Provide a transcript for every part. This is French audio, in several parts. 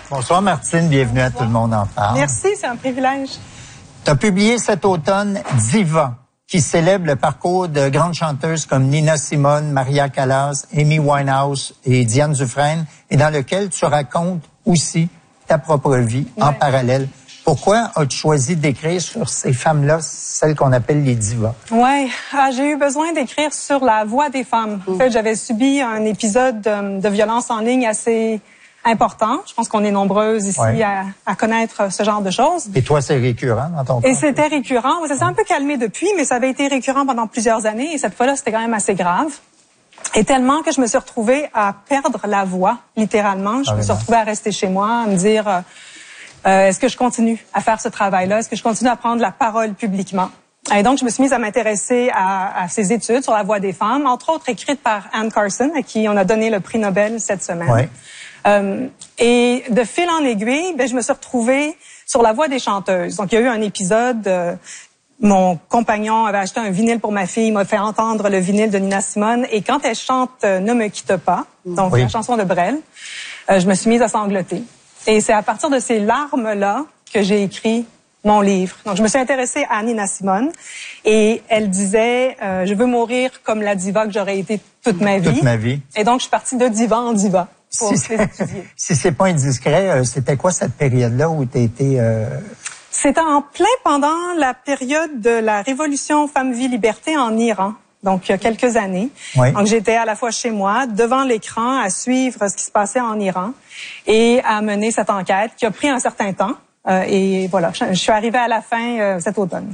Bonsoir Martine, bienvenue à Tout le monde en parle. Merci, c'est un privilège. Tu as publié cet automne Diva, qui célèbre le parcours de grandes chanteuses comme Nina Simone, Maria Callas, Amy Winehouse et Diane Dufresne, et dans lequel tu racontes aussi ta propre vie en parallèle. Pourquoi as-tu choisi d'écrire sur ces femmes-là, celles qu'on appelle les divas? Oui, j'ai eu besoin d'écrire sur la voix des femmes. En fait, j'avais subi un épisode de violence en ligne assez important. Je pense qu'on est nombreuses ici à connaître ce genre de choses. Et toi, c'est récurrent dans ton cas? Et c'était récurrent. Ça s'est un peu calmé depuis, mais ça avait été récurrent pendant plusieurs années. Et cette fois-là, c'était quand même assez grave. Et tellement que je me suis retrouvée à perdre la voix, littéralement. Je me suis retrouvée à rester chez moi, à me dire... est-ce que je continue à faire ce travail-là? Est-ce que je continue à prendre la parole publiquement? Et donc, je me suis mise à m'intéresser à ces études sur la voix des femmes, entre autres écrites par Anne Carson, à qui on a donné le prix Nobel cette semaine. Et de fil en aiguille, je me suis retrouvée sur la voix des chanteuses. Donc, il y a eu un épisode... mon compagnon avait acheté un vinyle pour ma fille, il m'a fait entendre le vinyle de Nina Simone. Et quand elle chante « Ne me quitte pas », donc la chanson de Brel, je me suis mise à sangloter. Et c'est à partir de ces larmes-là que j'ai écrit mon livre. Donc, je me suis intéressée à Nina Simone et elle disait je veux mourir comme la diva que j'aurais été toute ma vie. Toute ma vie. Et donc, je suis partie de diva en diva pour les étudier. Si c'est pas indiscret, c'était quoi cette période-là où tu as été... C'était en plein pendant la période de la révolution Femmes-Vie-Liberté en Iran. Donc, il y a quelques années. Donc, j'étais à la fois chez moi, devant l'écran, à suivre ce qui se passait en Iran et à mener cette enquête qui a pris un certain temps. Et voilà, je suis arrivée à la fin cet automne.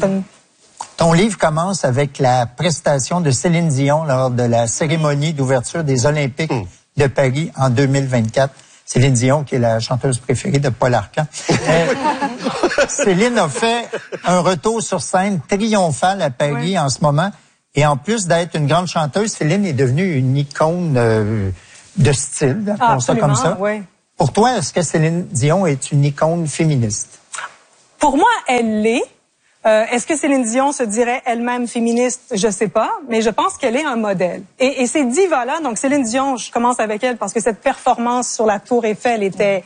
Ton livre commence avec la prestation de Céline Dion lors de la cérémonie d'ouverture des Olympiques de Paris en 2024. Céline Dion, qui est la chanteuse préférée de Paul Arcand. Céline a fait un retour sur scène triomphal à Paris en ce moment. Et en plus d'être une grande chanteuse, Céline est devenue une icône de style, appelons ça comme ça. Pour toi, est-ce que Céline Dion est une icône féministe? Pour moi, elle l'est. Est-ce que Céline Dion se dirait elle-même féministe? Je sais pas, mais je pense qu'elle est un modèle. Et ces divas-là, donc Céline Dion, je commence avec elle parce que cette performance sur la Tour Eiffel était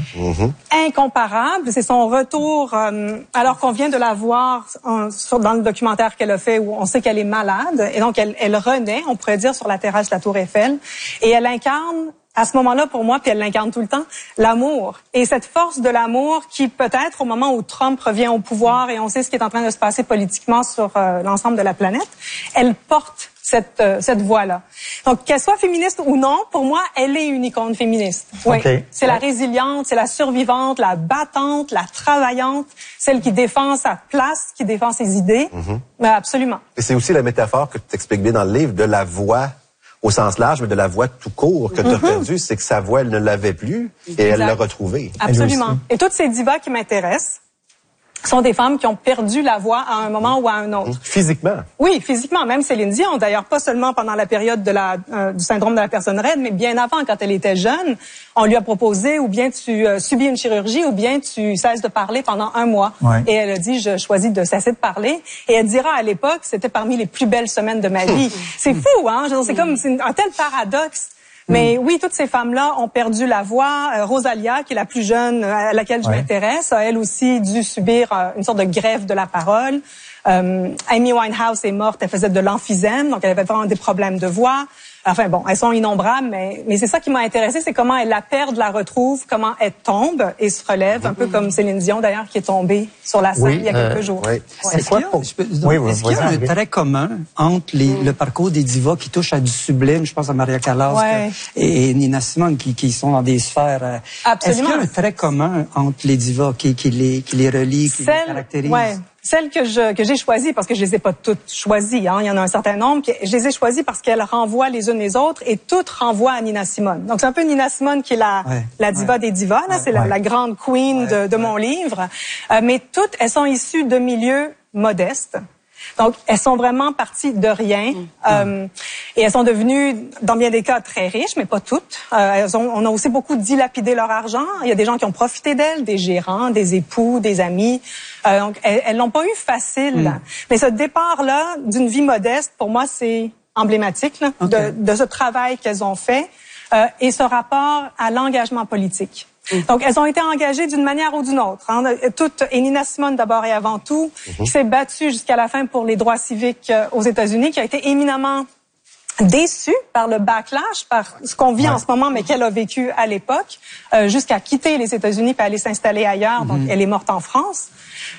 incomparable. C'est son retour, alors qu'on vient de la voir dans le documentaire qu'elle a fait où on sait qu'elle est malade. Et donc, elle renaît, on pourrait dire, sur la terrasse de la Tour Eiffel. Et elle incarne... à ce moment-là, pour moi, puis elle l'incarne tout le temps, l'amour. Et cette force de l'amour qui, peut-être, au moment où Trump revient au pouvoir et on sait ce qui est en train de se passer politiquement sur l'ensemble de la planète, elle porte cette voix-là. Donc, qu'elle soit féministe ou non, pour moi, elle est une icône féministe. Oui. C'est la résiliente, c'est la survivante, la battante, la travaillante, celle qui défend sa place, qui défend ses idées. Mais absolument. Et c'est aussi la métaphore que tu expliques bien dans le livre de la voix au sens large, mais de la voix tout court que tu as perdue, c'est que sa voix, elle ne l'avait plus et elle l'a retrouvée. Absolument. Et toutes ces divas qui m'intéressent sont des femmes qui ont perdu la voix à un moment ou à un autre. Physiquement? Oui, physiquement. Même Céline Dion, d'ailleurs, pas seulement pendant la période de du syndrome de la personne raide, mais bien avant, quand elle était jeune, on lui a proposé ou bien tu subis une chirurgie ou bien tu cesses de parler pendant 1 mois. Et elle a dit, je choisis de cesser de parler. Et elle dira à l'époque, c'était parmi les plus belles semaines de ma vie. C'est fou, hein? C'est comme un tel paradoxe. Mais oui, toutes ces femmes-là ont perdu la voix. Rosalia, qui est la plus jeune à laquelle je m'intéresse, a elle aussi dû subir une sorte de grève de la parole. Amy Winehouse est morte, elle faisait de l'emphysème, donc elle avait vraiment des problèmes de voix. Enfin bon, elles sont innombrables, mais c'est ça qui m'a intéressée, c'est comment elle la perd, la retrouve, comment elle tombe et se relève, un peu comme Céline Dion d'ailleurs qui est tombée sur la scène il y a quelques jours. C'est quoi est-ce qu'il y a un trait commun entre le parcours des divas qui touchent à du sublime, je pense à Maria Callas et Nina Simone qui sont dans des sphères... Est-ce qu'il y a un trait commun entre les divas qui les relie, qui les caractérise? Celles que j'ai choisies, parce que je les ai pas toutes choisies, hein, il y en a un certain nombre, je les ai choisies parce qu'elles renvoient les unes les autres et toutes renvoient à Nina Simone. Donc c'est un peu Nina Simone qui est la diva des divas, là, c'est la grande queen de mon livre. Mais toutes, elles sont issues de milieux modestes. Donc, elles sont vraiment parties de rien et elles sont devenues, dans bien des cas, très riches, mais pas toutes. On a aussi beaucoup dilapidé leur argent. Il y a des gens qui ont profité d'elles, des gérants, des époux, des amis. Donc, elles l'ont pas eu facile. Mais ce départ-là d'une vie modeste, pour moi, c'est emblématique là, de ce travail qu'elles ont fait. et ce rapport à l'engagement politique. Donc, elles ont été engagées d'une manière ou d'une autre. Hein. Et Nina Simone, d'abord et avant tout, qui s'est battue jusqu'à la fin pour les droits civiques aux États-Unis, qui a été éminemment déçue par le backlash, par ce qu'on vit en ce moment, mais qu'elle a vécu à l'époque, jusqu'à quitter les États-Unis et aller s'installer ailleurs. Donc, elle est morte en France.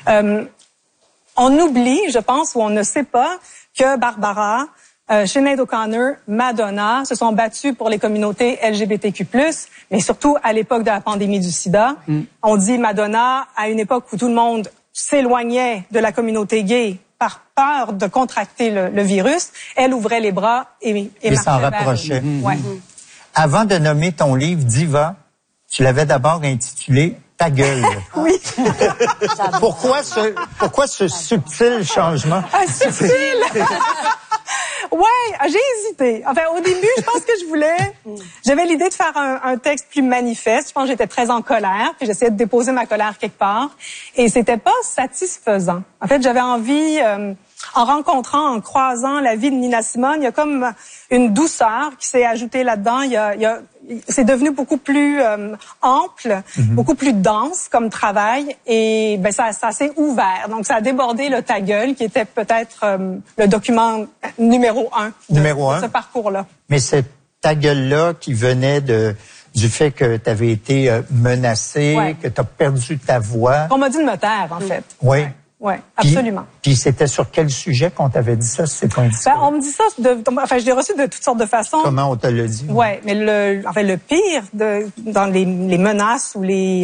On oublie, je pense, ou on ne sait pas que Barbara, Sinead O'Connor, Madonna se sont battus pour les communautés LGBTQ+, mais surtout à l'époque de la pandémie du sida. On dit Madonna à une époque où tout le monde s'éloignait de la communauté gay par peur de contracter le virus. Elle ouvrait les bras et s'en rapprochait. Avant de nommer ton livre Diva, tu l'avais d'abord intitulé Ta gueule. Oui. Pourquoi ce subtil changement? Subtil! Ouais, j'ai hésité. Enfin, au début, je pense que j'avais l'idée de faire un texte plus manifeste. Je pense que j'étais très en colère, puis j'essayais de déposer ma colère quelque part. Et c'était pas satisfaisant. En fait, j'avais envie, en rencontrant, en croisant la vie de Nina Simone, il y a comme une douceur qui s'est ajoutée là-dedans. C'est devenu beaucoup plus ample, beaucoup plus dense comme travail, et ben ça s'est ouvert. Donc ça a débordé le Ta gueule, qui était peut-être le document numéro 1 de ce parcours-là. Mais cette Ta gueule-là qui venait du fait que tu avais été menacée, que tu as perdu ta voix. On m'a dit de me taire, en fait. Oui. Oui, absolument. Puis c'était sur quel sujet qu'on t'avait dit ça, c'est pas indiscret? On me dit ça, je l'ai reçu de toutes sortes de façons. Comment on te l'a dit? Oui, mais le pire dans les menaces ou les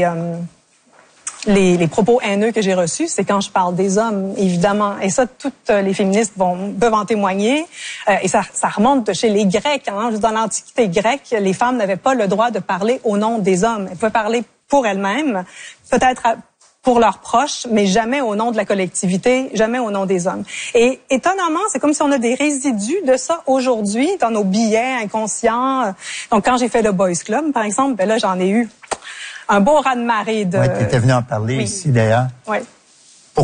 propos haineux que j'ai reçus, c'est quand je parle des hommes, évidemment. Et ça, toutes les féministes peuvent en témoigner. Et ça remonte de chez les Grecs. Hein. Dans l'Antiquité grecque, les femmes n'avaient pas le droit de parler au nom des hommes. Elles pouvaient parler pour elles-mêmes, peut-être pour leurs proches, mais jamais au nom de la collectivité, jamais au nom des hommes. Et étonnamment, c'est comme si on a des résidus de ça aujourd'hui dans nos billets inconscients. Donc, quand j'ai fait le Boys Club, par exemple, ben là, j'en ai eu un beau raz-de-marée de... Oui, tu étais venu en parler ici, d'ailleurs. Oui.